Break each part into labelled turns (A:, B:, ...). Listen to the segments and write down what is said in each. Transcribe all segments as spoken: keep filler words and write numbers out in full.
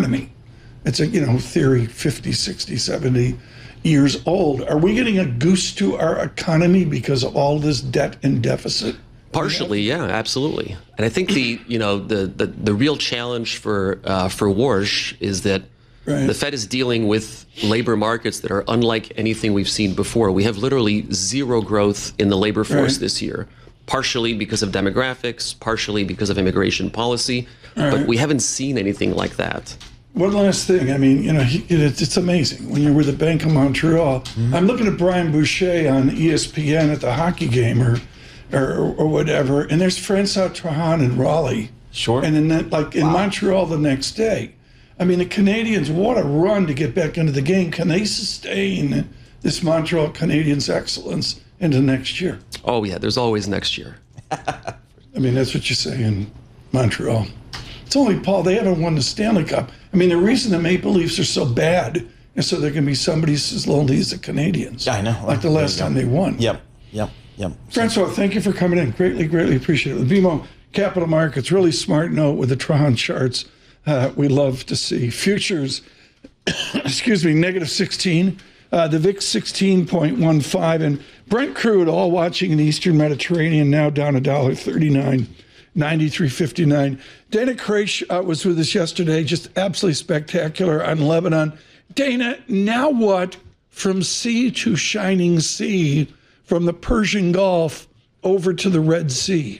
A: economy. It's a, you know, theory fifty, sixty, seventy years old. Are we getting a goose to our economy because of all this debt and deficit?
B: Partially, yeah, absolutely. And I think the, you know, the the, the real challenge for uh, for Warsh is that right. the Fed is dealing with labor markets that are unlike anything we've seen before. We have literally zero growth in the labor force right. this year, partially because of demographics, partially because of immigration policy, right. but we haven't seen anything like that.
A: One last thing. I mean, you know, he, it's, it's amazing when you're with the Bank of Montreal. Mm-hmm. I'm looking at Brian Boucher on E S P N at the hockey game or or, or whatever, and there's Francois Trahan in Raleigh.
C: Sure.
A: And then, that, like, in wow. Montreal the next day. I mean, the Canadians, what a run to get back into the game. Can they sustain this Montreal Canadiens excellence into next year?
B: Oh, yeah, there's always next year.
A: I mean, that's what you say in Montreal. It's only, Paul, they haven't won the Stanley Cup. I mean, the reason the Maple Leafs are so bad is so there can be somebody as lonely as the Canadians.
C: I know.
A: Like the last time they won.
C: Yep, yep, yep.
A: Francois, thank you for coming in. Greatly, greatly appreciate it. The B M O Capital Markets, really smart note with the Tron charts. Uh, we love to see futures, excuse me, negative sixteen. Uh, the V I X sixteen point one five. And Brent crude, all watching in the Eastern Mediterranean, now down one dollar thirty-nine. ninety-three fifty-nine. Dana Kraish uh, was with us yesterday, just absolutely spectacular on Lebanon. Dana, now what from sea to shining sea, from the Persian Gulf over to the Red Sea?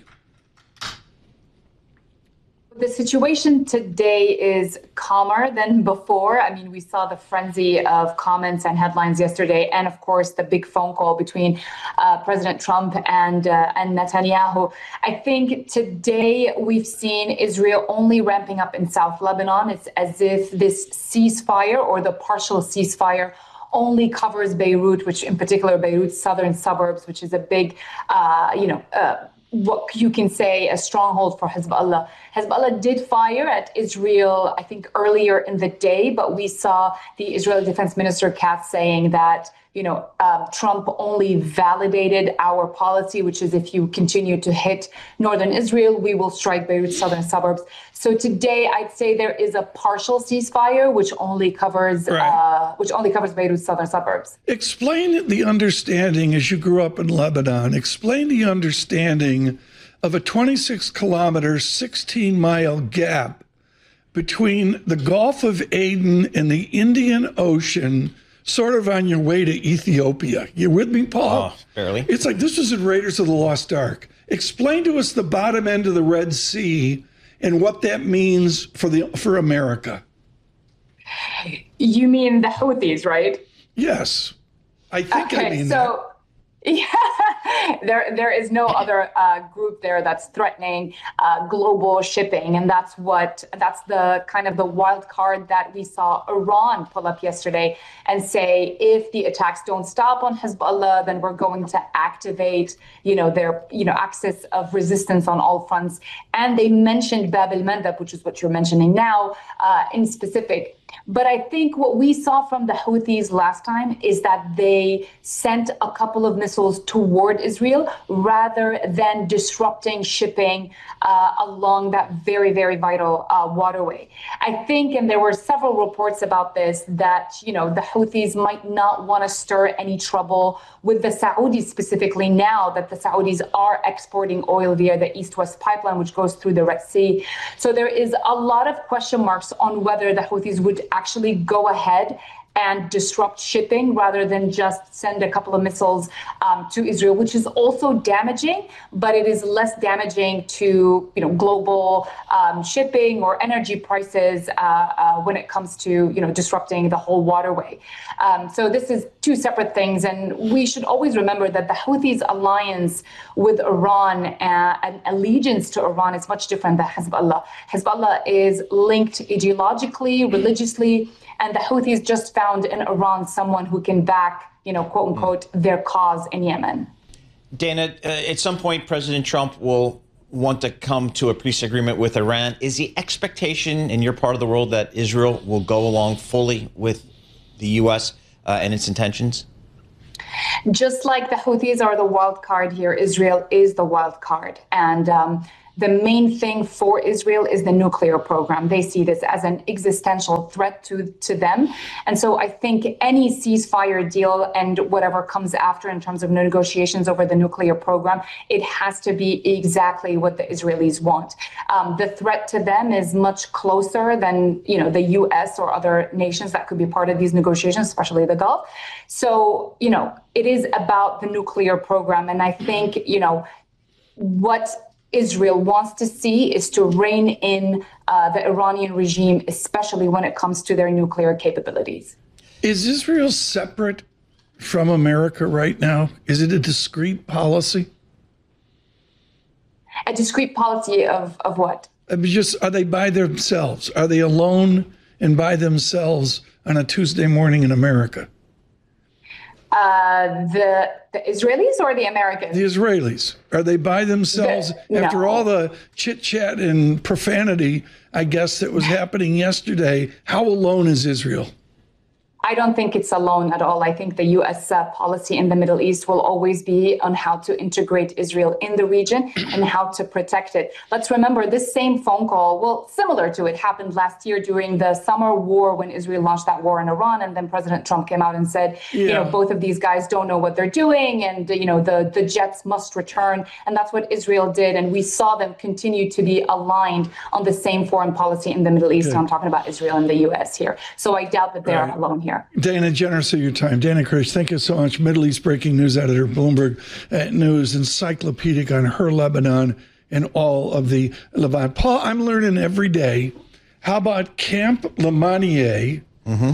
D: The situation today is calmer than before. I mean, we saw the frenzy of comments and headlines yesterday, and of course, the big phone call between uh, President Trump and uh, and Netanyahu. I think today we've seen Israel only ramping up in South Lebanon. It's as if this ceasefire or the partial ceasefire only covers Beirut, which in particular Beirut's southern suburbs, which is a big, uh, you know, uh, what you can say a stronghold for Hezbollah. Hezbollah did fire at Israel, I think, earlier in the day, but we saw the Israeli Defense Minister Katz saying that, you know, um, Trump only validated our policy, which is if you continue to hit northern Israel, we will strike Beirut's southern suburbs. So today, I'd say there is a partial ceasefire, which only covers right. uh, which only covers Beirut's southern suburbs.
A: Explain the understanding, as you grew up in Lebanon, explain the understanding of a twenty-six kilometer, sixteen mile gap between the Gulf of Aden and the Indian Ocean, sort of on your way to Ethiopia. You with me, Paul?
C: Oh, barely.
A: It's like this was in Raiders of the Lost Ark. Explain to us the bottom end of the Red Sea and what that means for the for America.
D: You mean the Houthis, right?
A: Yes. I think
D: okay,
A: I mean
D: so, that. Yeah, there there is no other uh, group there that's threatening uh, global shipping, and that's what that's the kind of the wild card that we saw Iran pull up yesterday and say, if the attacks don't stop on Hezbollah, then we're going to activate, you know, their you know axis of resistance on all fronts. And they mentioned Bab el-Mandab, which is what you're mentioning now, uh, in specific. But I think what we saw from the Houthis last time is that they sent a couple of missiles toward Israel rather than disrupting shipping uh, along that very, very vital uh, waterway. I think, and there were several reports about this, that, you know, the Houthis might not want to stir any trouble with the Saudis specifically now that the Saudis are exporting oil via the East-West pipeline, which goes through the Red Sea. So there is a lot of question marks on whether the Houthis would actually go ahead and disrupt shipping rather than just send a couple of missiles um, to Israel, which is also damaging, but it is less damaging to you know global um, shipping or energy prices uh, uh, when it comes to you know disrupting the whole waterway. Um, so this is two separate things, and we should always remember that the Houthis' alliance with Iran uh, and allegiance to Iran is much different than Hezbollah. Hezbollah is linked ideologically, religiously, and the Houthis just found in Iran someone who can back, you know, quote unquote, their cause in Yemen.
C: Dana, uh, at some point, President Trump will want to come to a peace agreement with Iran. Is the expectation in your part of the world that Israel will go along fully with the U S uh, and its intentions?
D: Just like the Houthis are the wild card here, Israel is the wild card. And um, the main thing for Israel is the nuclear program. They see this as an existential threat to, to them. And so I think any ceasefire deal and whatever comes after in terms of negotiations over the nuclear program, it has to be exactly what the Israelis want. Um, the threat to them is much closer than, you know, the U S or other nations that could be part of these negotiations, especially the Gulf. So, you know, it is about the nuclear program. And I think, you know, what Israel wants to see is to rein in uh, the Iranian regime, especially when it comes to their nuclear capabilities.
A: Is Israel separate from America right now? Is it a discrete policy?
D: A discrete policy of, of what?
A: I mean, just, are they by themselves? Are they alone and by themselves on a Tuesday morning in America?
D: Uh, the, the Israelis or the Americans?
A: The Israelis. Are they by themselves
D: the,
A: after
D: no.
A: all the chit chat and profanity, I guess, that was happening yesterday? How alone is Israel?
D: I don't think it's alone at all. I think the U S uh, policy in the Middle East will always be on how to integrate Israel in the region and how to protect it. Let's remember this same phone call, well, similar to it, happened last year during the summer war when Israel launched that war in Iran. And then President Trump came out and said, yeah. you know, both of these guys don't know what they're doing. And, you know, the, the jets must return. And that's what Israel did. And we saw them continue to be aligned on the same foreign policy in the Middle East. And I'm talking about Israel and the U S here. So I doubt that they right. are alone here.
A: Dana, generous of your time. Dana Kreisch, thank you so much. Middle East breaking news editor, Bloomberg uh, News, encyclopedic on her Lebanon and all of the Levant. Paul, I'm learning every day. How about Camp Lemonnier mm-hmm.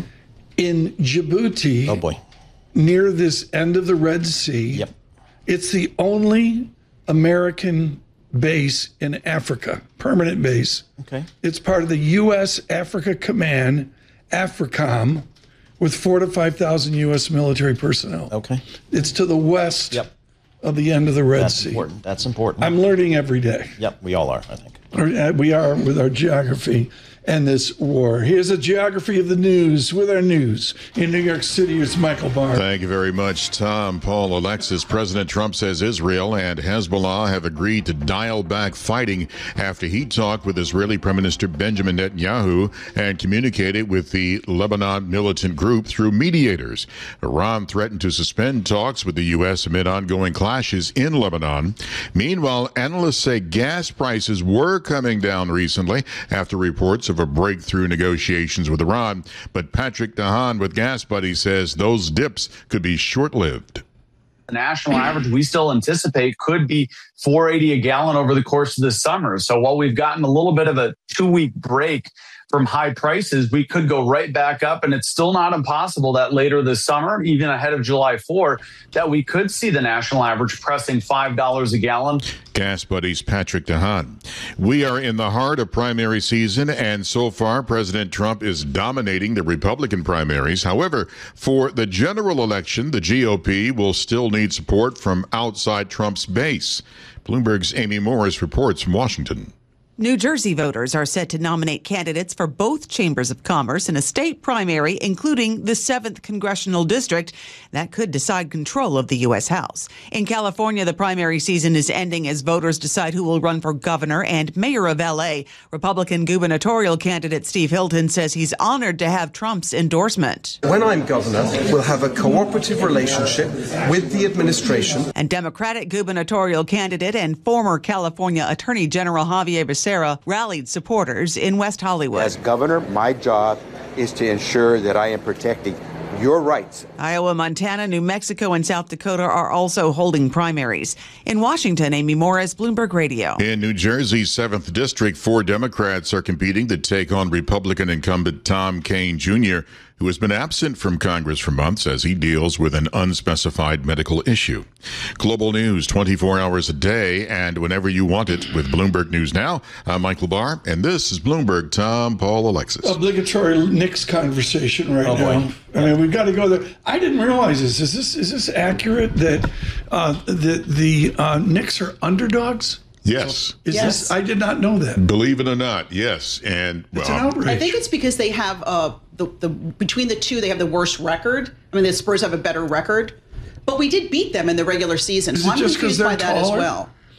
A: in Djibouti?
C: Oh, boy.
A: Near this end of the Red Sea.
C: Yep.
A: It's the only American base in Africa, permanent base.
C: Okay.
A: It's part of the U S Africa Command, AFRICOM, with four to five thousand U S military personnel.
C: Okay.
A: It's to the west
C: yep.
A: of the end of the Red
C: That's
A: Sea.
C: Important. That's important.
A: I'm learning every day.
C: Yep, we all are, I think.
A: We are with our geography and this war. Here's a geography of the news with our news. In New York City, it's Michael Barr.
E: Thank you very much, Tom. Paul, Alexis. President Trump says Israel and Hezbollah have agreed to dial back fighting after he talked with Israeli Prime Minister Benjamin Netanyahu and communicated with the Lebanon militant group through mediators. Iran threatened to suspend talks with the U S amid ongoing clashes in Lebanon. Meanwhile, analysts say gas prices were coming down recently after reports of a breakthrough negotiations with Iran. But Patrick Dahan with Gas Buddy says those dips could be short-lived.
F: The national average we still anticipate could be four eighty a gallon over the course of the summer. So while we've gotten a little bit of a two-week break from high prices, we could go right back up. And it's still not impossible that later this summer, even ahead of July fourth, that we could see the national average pressing five dollars a gallon.
E: Gas Buddy's Patrick Dahan. We are in the heart of primary season, and so far, President Trump is dominating the Republican primaries. However, for the general election, the G O P will still need support from outside Trump's base. Bloomberg's Amy Morris reports from Washington.
G: New Jersey voters are set to nominate candidates for both chambers of commerce in a state primary, including the seventh congressional district that could decide control of the U S House. In California, the primary season is ending as voters decide who will run for governor and mayor of L A. Republican gubernatorial candidate Steve Hilton says he's honored to have Trump's endorsement.
H: When I'm governor, we'll have a cooperative relationship with the administration.
G: And Democratic gubernatorial candidate and former California Attorney General Javier Becerra rallied supporters in West Hollywood.
I: As governor, my job is to ensure that I am protecting your rights.
G: Iowa, Montana, New Mexico, and South Dakota are also holding primaries. In Washington, Amy Morris, Bloomberg Radio.
E: In New Jersey's seventh District, four Democrats are competing to take on Republican incumbent Tom Kean Junior, who has been absent from Congress for months as he deals with an unspecified medical issue. Global news twenty-four hours a day and whenever you want it with Bloomberg News Now. I'm Michael Barr, and this is Bloomberg Tom, Paul, Alexis.
A: Obligatory Knicks conversation right
C: oh,
A: now.
C: Boy.
A: I mean, we've got to go there. I didn't realize this. Is this is this accurate that uh, the the uh, Knicks are underdogs?
E: Yes.
A: Is
J: yes.
A: this? I did not know that.
E: Believe it or not, yes. And well,
A: it's an outrage.
J: I think it's because they have uh, the the between the two they have the worst record. I mean, the Spurs have a better record, but we did beat them in the regular season.
A: Is
J: so
A: it
J: I'm
A: just
J: confused
A: they're
J: by that as
A: taller?
J: well.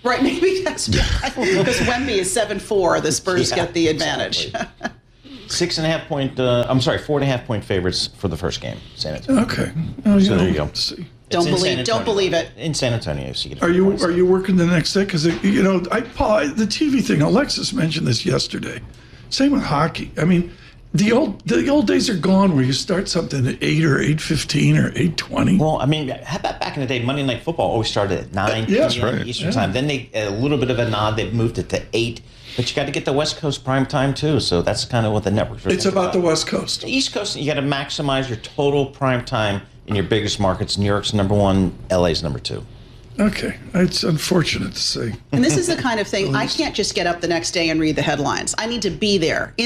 J: Right, maybe that's because Wemby is seven four. The Spurs
C: Yeah,
J: get the advantage.
C: Exactly. Six and a half point, uh, I'm sorry, four and a half point favorites for the first game, San Antonio.
A: Okay. Oh,
C: So
A: yeah,
C: there you go.
A: let's see.
J: Don't
C: It's in
J: believe,
C: San
J: don't
C: Antonio.
J: believe it.
C: In San Antonio, so you get
A: Are you are you working the next day? Because you know, I Paul, I, the T V thing. Alexis mentioned this yesterday. Same with hockey. I mean, the old the old days are gone where you start something at eight or eight fifteen or eight twenty.
C: Well, I mean, how about back in the day? Monday Night Football always started at nine
A: Yeah,
C: p.m.
A: that's right.
C: Eastern
A: Yeah.
C: time. Then they a little bit of a nod. They moved it to eight. But you got to get the West Coast prime time too. So that's kind of what the networks are.
A: It's
C: thinking
A: about the West Coast.
C: The East Coast. You got to maximize your total prime time in your biggest markets. New York's number one. L A's number two.
A: Okay, it's unfortunate to say.
J: And this is the kind of thing I can't just get up the next day and read the headlines. I need to be there.